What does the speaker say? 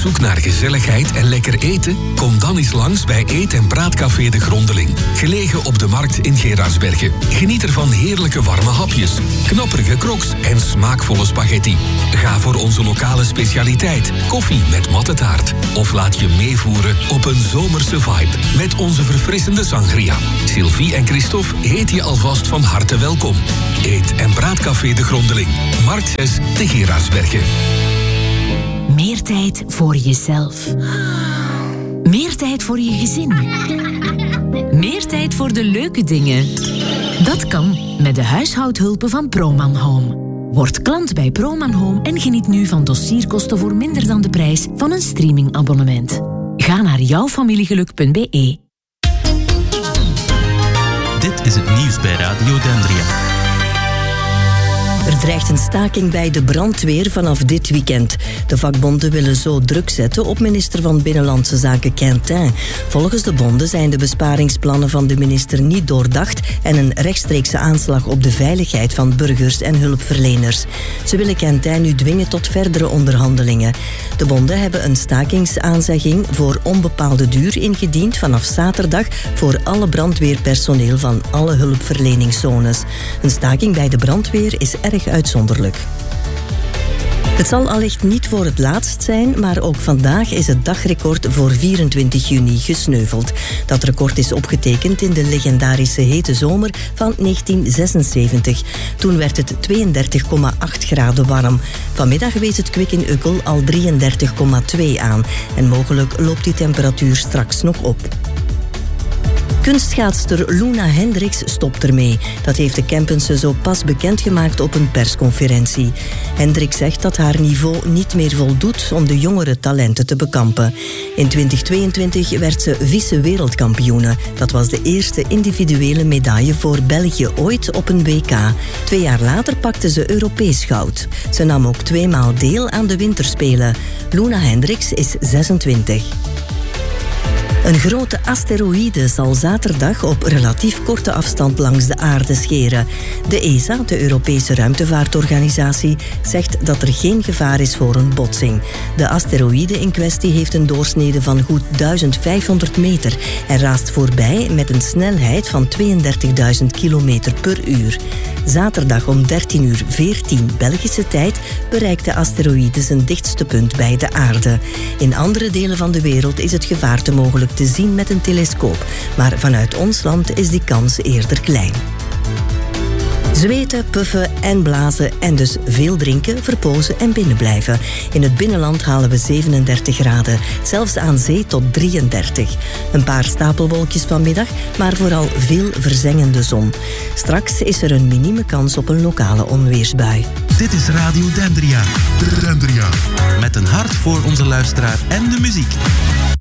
zoek naar gezelligheid en lekker eten? Kom dan eens langs bij Eet- en Praatcafé De Grondeling. Gelegen op de markt in Geraardsbergen. Geniet er van heerlijke warme hapjes, knapperige crocs en smaakvolle spaghetti. Ga voor onze lokale specialiteit, koffie met mattetaart. Of laat je meevoeren op een zomerse vibe met onze verfrissende sangria. Sylvie en Christophe heet je alvast van harte welkom. Eet- en Praatcafé De Grondeling. Markt 6 te Geraardsbergen. Meer tijd voor jezelf. Meer tijd voor je gezin. Meer tijd voor de leuke dingen. Dat kan met de huishoudhulpen van Proman Home. Word klant bij Proman Home en geniet nu van dossierkosten voor minder dan de prijs van een streamingabonnement. Ga naar jouwfamiliegeluk.be. Dit is het nieuws bij Radio Dendria. Er dreigt een staking bij de brandweer vanaf dit weekend. De vakbonden willen zo druk zetten op minister van Binnenlandse Zaken Quintin. Volgens de bonden zijn de besparingsplannen van de minister niet doordacht en een rechtstreekse aanslag op de veiligheid van burgers en hulpverleners. Ze willen Quintin nu dwingen tot verdere onderhandelingen. De bonden hebben een stakingsaanzegging voor onbepaalde duur ingediend vanaf zaterdag voor alle brandweerpersoneel van alle hulpverleningszones. Een staking bij de brandweer is erg uitzonderlijk. Het zal allicht niet voor het laatst zijn, maar ook vandaag is het dagrecord voor 24 juni gesneuveld. Dat record is opgetekend in de legendarische hete zomer van 1976. Toen werd het 32,8 graden warm. Vanmiddag wees het kwik in Ukkel al 33,2 aan. En mogelijk loopt die temperatuur straks nog op. Kunstschaatster Luna Hendricks stopt ermee. Dat heeft de Kempense zo pas bekendgemaakt op een persconferentie. Hendricks zegt dat haar niveau niet meer voldoet om de jongere talenten te bekampen. In 2022 werd ze vice-wereldkampioene. Dat was de eerste individuele medaille voor België ooit op een WK. 2 jaar later pakte ze Europees goud. Ze nam ook 2 maal deel aan de winterspelen. Luna Hendricks is 26. Een grote asteroïde zal zaterdag op relatief korte afstand langs de aarde scheren. De ESA, de Europese ruimtevaartorganisatie, zegt dat er geen gevaar is voor een botsing. De asteroïde in kwestie heeft een doorsnede van goed 1500 meter en raast voorbij met een snelheid van 32.000 kilometer per uur. Zaterdag om 13:14 Belgische tijd bereikt de asteroïde zijn dichtste punt bij de aarde. In andere delen van de wereld is het gevaarte mogelijk te zien met een telescoop, maar vanuit ons land is die kans eerder klein. Zweten, puffen en blazen en dus veel drinken, verpozen en binnenblijven. In het binnenland halen we 37 graden, zelfs aan zee tot 33. Een paar stapelwolkjes vanmiddag, maar vooral veel verzengende zon. Straks is er een minieme kans op een lokale onweersbui. Dit is Radio Dendria. Dendria. Met een hart voor onze luisteraar en de muziek.